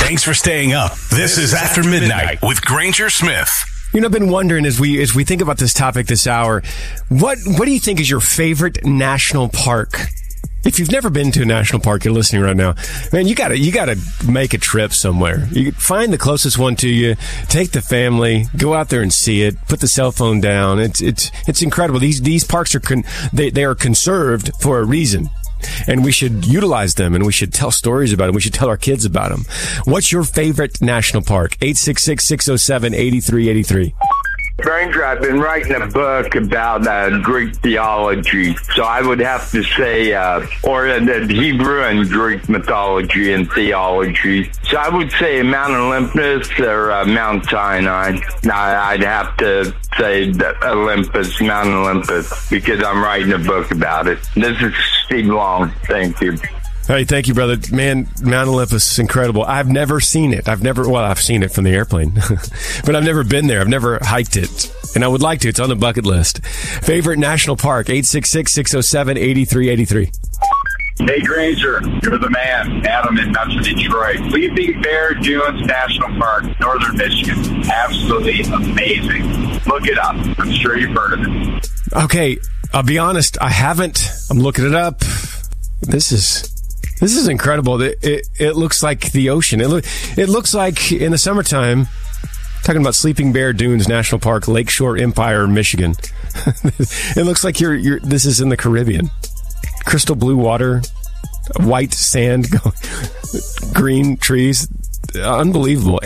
Thanks for staying up. This is After Midnight with Granger Smith. You know, I've been wondering as we think about this topic this hour, what do you think is your favorite national park? If you've never been to a national park, you're listening right now, man, you gotta make a trip somewhere. You find the closest one to you, take the family, go out there and see it, put the cell phone down. It's incredible. These parks are they are conserved for a reason. And we should utilize them, and we should tell stories about them. We should tell our kids about them. What's your favorite national park? 866-607-8383. Granger, I've been writing a book about Greek theology, so I would have to say, or the Hebrew and Greek mythology and theology. So I would say Mount Olympus or Mount Sinai. I'd have to say Mount Olympus, because I'm writing a book about it. This is Steve Long. Thank you. Hey, thank you, brother. Man, Mount Olympus is incredible. I've never seen it. I've seen it from the airplane, but I've never been there. I've never hiked it, and I would like to. It's on the bucket list. Favorite national park, 866-607-8383. Hey, Granger, you're the man. Adam in Metro Detroit. Sleeping Bear Dunes National Park, Northern Michigan. Absolutely amazing. Look it up. I'm sure you've heard of it. Okay, I'll be honest. I haven't. I'm looking it up. This is incredible. It looks like the ocean. It looks like in the summertime. Talking about Sleeping Bear Dunes National Park, Lakeshore Empire, Michigan. It looks like this is in the Caribbean. Crystal blue water, white sand, green trees. Unbelievable.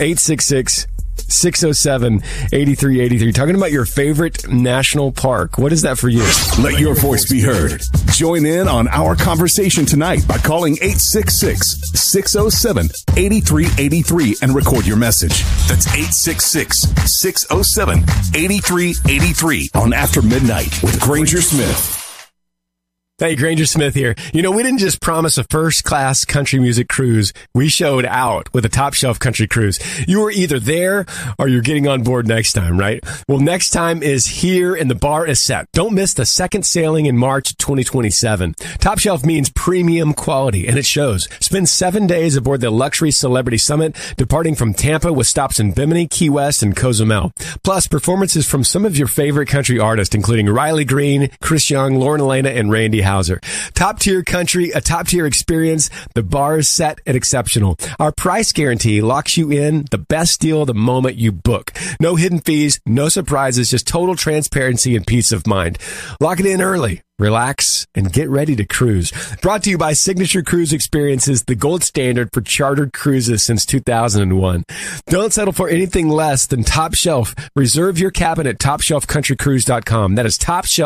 866-607-8383. Talking about your favorite national park. What is that for you? Let your voice be heard. Join in on our conversation tonight by calling 866-607-8383 and record your message. That's 866-607-8383 on After Midnight with Granger Smith. Hey, Granger Smith here. You know, we didn't just promise a first-class country music cruise. We showed out with a top-shelf country cruise. You were either there or you're getting on board next time, right? Well, next time is here and the bar is set. Don't miss the second sailing in March 2027. Top shelf means premium quality, and it shows. Spend 7 days aboard the Luxury Celebrity Summit, departing from Tampa with stops in Bimini, Key West, and Cozumel. Plus, performances from some of your favorite country artists, including Riley Green, Chris Young, Lauren Elena, and Randy Houser. Top tier country, a top tier experience. The bar is set and exceptional. Our price guarantee locks you in the best deal the moment you book. No hidden fees, no surprises, just total transparency and peace of mind. Lock it in early. Relax and get ready to cruise. Brought to you by Signature Cruise Experiences, the gold standard for chartered cruises since 2001. Don't settle for anything less than top shelf. Reserve your cabin at TopShelfCountryCruise.com. That is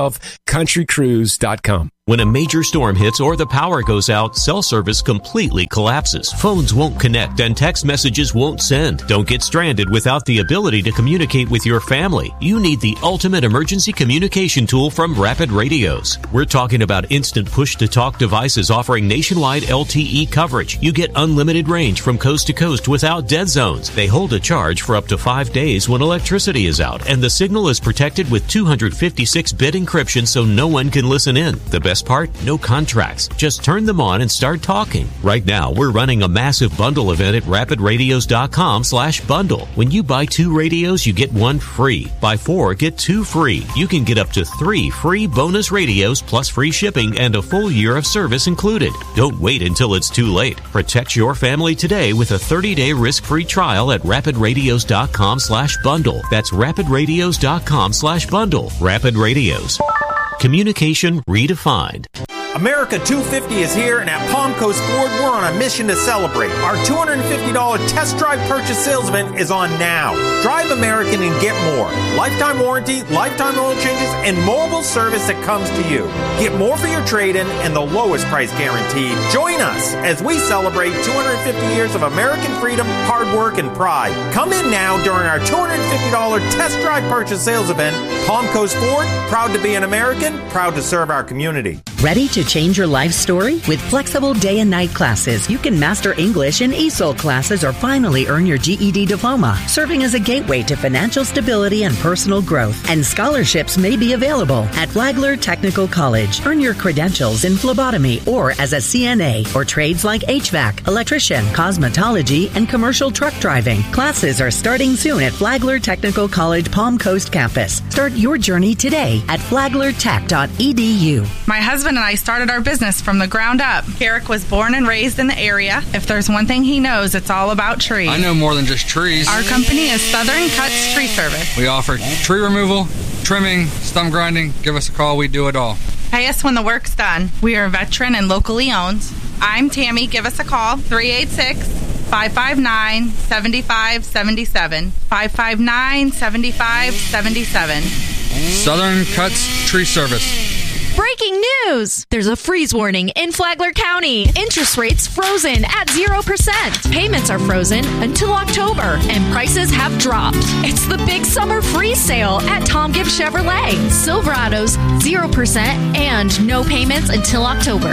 TopShelfCountryCruise.com. When a major storm hits or the power goes out, cell service completely collapses. Phones won't connect and text messages won't send. Don't get stranded without the ability to communicate with your family. You need the ultimate emergency communication tool from Rapid Radios. We're talking about instant push-to-talk devices offering nationwide LTE coverage. You get unlimited range from coast to coast without dead zones. They hold a charge for up to 5 days when electricity is out, and the signal is protected with 256-bit encryption so no one can listen in. The best part? No contracts. Just turn them on and start talking. Right now, we're running a massive bundle event at rapidradios.com/bundle. When you buy 2 radios, you get 1 free. Buy 4, get 2 free. You can get up to 3 free bonus radios plus free shipping and a full year of service included. Don't wait until it's too late. Protect your family today with a 30-day risk-free trial at rapidradios.com/bundle. That's rapidradios.com/bundle. Rapid Radios. Communication redefined. America 250 is here, and at Palm Coast Ford, we're on a mission to celebrate. Our $250 test drive purchase sales event is on now. Drive American and get more. Lifetime warranty, lifetime oil changes, and mobile service that comes to you. Get more for your trade-in and the lowest price guaranteed. Join us as we celebrate 250 years of American freedom, hard work, and pride. Come in now during our $250 test drive purchase sales event. Palm Coast Ford, proud to be an American, proud to serve our community. Ready to change your life story? With flexible day and night classes, you can master English in ESOL classes or finally earn your GED diploma, serving as a gateway to financial stability and personal growth. And scholarships may be available at Flagler Technical College. Earn your credentials in phlebotomy or as a CNA or trades like HVAC, electrician, cosmetology, and commercial truck driving. Classes are starting soon at Flagler Technical College Palm Coast campus. Start your journey today at flaglertech.edu. My husband and I started our business from the ground up. Eric was born and raised in the area. If there's one thing he knows, it's all about trees. I know more than just trees. Our company is Southern Cuts Tree Service. We offer tree removal, trimming, stump grinding. Give us a call. We do it all. Pay us when the work's done. We are a veteran and locally owned. I'm Tammy. Give us a call, 386-559-7577. 559-7577. Southern Cuts Tree Service. Breaking news! There's a freeze warning in Flagler County. Interest rates frozen at 0%. Payments are frozen until October, and prices have dropped. It's the big summer freeze sale at Tom Gibbs Chevrolet. Silverados, 0% and no payments until October.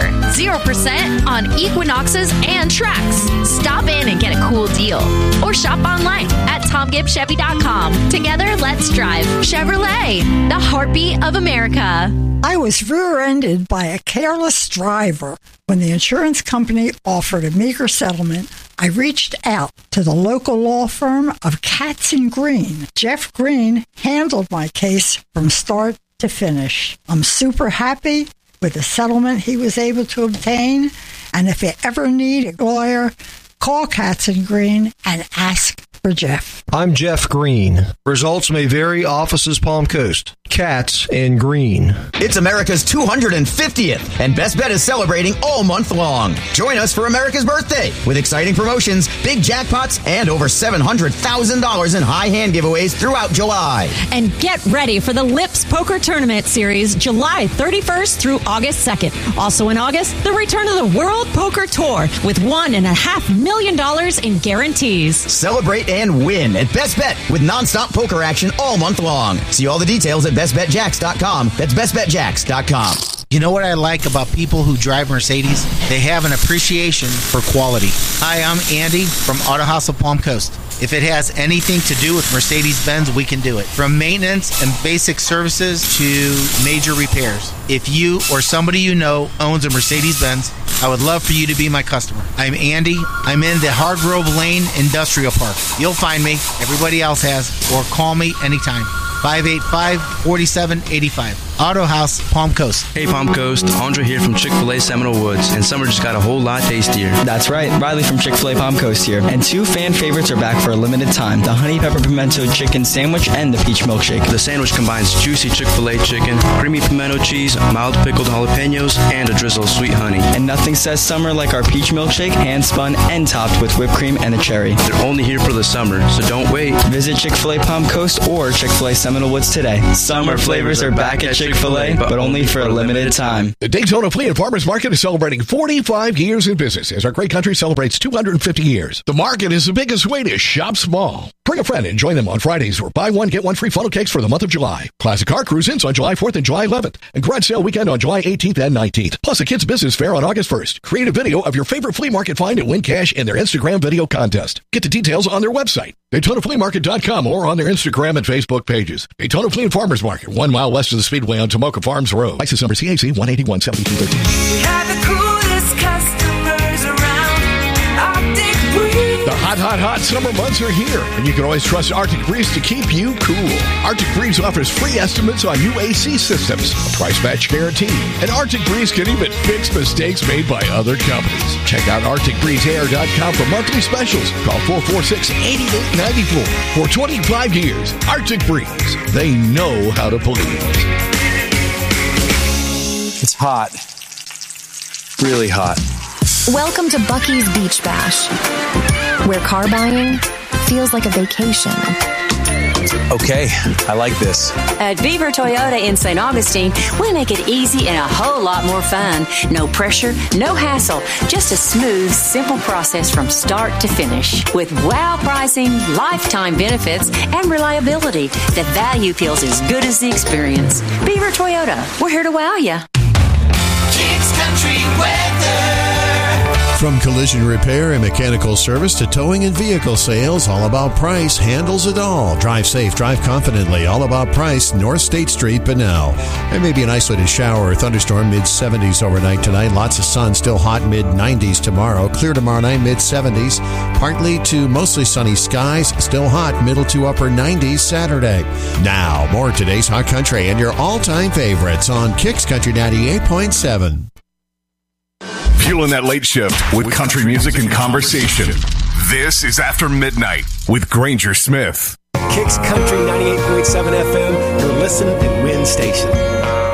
0% on Equinoxes and Trax. Stop in and get a cool deal. Or shop online at TomGibbsChevy.com. Together, let's drive. Chevrolet, the heartbeat of America. I was rear-ended by a careless driver. When the insurance company offered a meager settlement, I reached out to the local law firm of Katz & Green. Jeff Green handled my case from start to finish. I'm super happy with the settlement he was able to obtain, and if you ever need a lawyer, call Katz & Green and ask for Jeff. I'm Jeff Green. Results may vary. Offices Palm Coast. Katz and Green. It's America's 250th, and Best Bet is celebrating all month long. Join us for America's birthday with exciting promotions, big jackpots, and over $700,000 in high hand giveaways throughout July. And get ready for the Lips Poker Tournament Series, July 31st through August 2nd. Also in August, the return of the World Poker Tour with $1.5 million in guarantees. Celebrate and win at Best Bet with nonstop poker action all month long. See all the details at bestbetjacks.com. That's bestbetjacks.com. You know what I like about people who drive Mercedes? They have an appreciation for quality. Hi, I'm Andy from Auto House of Palm Coast. If it has anything to do with Mercedes-Benz, we can do it. From maintenance and basic services to major repairs. If you or somebody you know owns a Mercedes-Benz, I would love for you to be my customer. I'm Andy. I'm in the Hargrove Lane Industrial Park. You'll find me. Everybody else has. Or call me anytime. 585-4785. Auto House, Palm Coast. Hey, Palm Coast. Andre here from Chick-fil-A Seminole Woods, and summer just got a whole lot tastier. That's right. Riley from Chick-fil-A Palm Coast here. And two fan favorites are back for a limited time. The Honey Pepper Pimento Chicken Sandwich and the Peach Milkshake. The sandwich combines juicy Chick-fil-A chicken, creamy pimento cheese, mild pickled jalapenos, and a drizzle of sweet honey. And nothing says summer like our Peach Milkshake, hand-spun and topped with whipped cream and a cherry. They're only here for the summer, so don't wait. Visit Chick-fil-A Palm Coast or Chick-fil-A Seminole Woods today. Summer flavors are back at Chick-fil-A, but only for a limited time. The Daytona Flea and Farmers Market is celebrating 45 years in business as our great country celebrates 250 years. The market is the biggest way to shop small. Bring a friend and join them on Fridays for buy one, get one free funnel cakes for the month of July. Classic car cruise-ins on July 4th and July 11th. And garage sale weekend on July 18th and 19th. Plus a kids business fair on August 1st. Create a video of your favorite flea market find and win cash in their Instagram video contest. Get the details on their website, DaytonaFleaMarket.com, or on their Instagram and Facebook pages. Daytona Flea and Farmers Market, 1 mile west of the Speedway on Tomoka Farms Road. License number CAC 1817213. We have the coolest customers around. Arctic Breeze. The hot summer months are here, and you can always trust Arctic Breeze to keep you cool. Arctic Breeze offers free estimates on new AC systems, a price match guarantee, and Arctic Breeze can even fix mistakes made by other companies. Check out ArcticBreezeAir.com for monthly specials. Call 446-8894. For 25 years, Arctic Breeze. They know how to please. It's hot. Really hot. Welcome to Buc-ee's Beach Bash, where car buying feels like a vacation. Okay, I like this. At Beaver Toyota in St. Augustine, we make it easy and a whole lot more fun. No pressure, no hassle, just a smooth, simple process from start to finish. With wow pricing, lifetime benefits, and reliability, the value feels as good as the experience. Beaver Toyota, we're here to wow you. Kicks Country Weather. From collision repair and mechanical service to towing and vehicle sales, All About Price handles it all. Drive safe, drive confidently. All About Price, North State Street, Bunnell. There may be an isolated shower or thunderstorm, mid-70s overnight tonight. Lots of sun, still hot, mid-90s tomorrow. Clear tomorrow night, mid-70s. Partly to mostly sunny skies, still hot, middle to upper 90s Saturday. Now, more of today's Hot Country and your all-time favorites on Kicks Country 98.7. Fueling that late shift with country music and conversation. This is After Midnight with Granger Smith. Kicks Country 98.7 FM, your listen and win station.